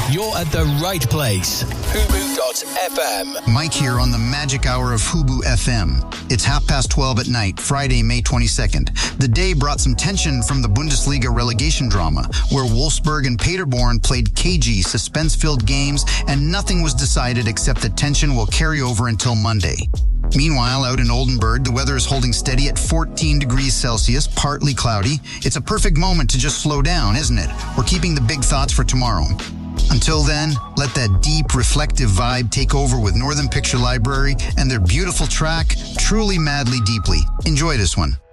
You're at the right place. Hubu.fm. Mike here on the magic hour of Hubu FM. It's 12:30 at night, Friday, May 22nd. The day brought some tension from the Bundesliga relegation drama, where Wolfsburg and Paderborn played cagey, suspense-filled games, and nothing was decided except the tension will carry over until Monday. Meanwhile, out in Oldenburg, the weather is holding steady at 14 degrees Celsius, partly cloudy. It's a perfect moment to just slow down, isn't it? We're keeping the big thoughts for tomorrow. Until then, let that deep, reflective vibe take over with Northern Picture Library and their beautiful track, Truly Madly Deeply. Enjoy this one.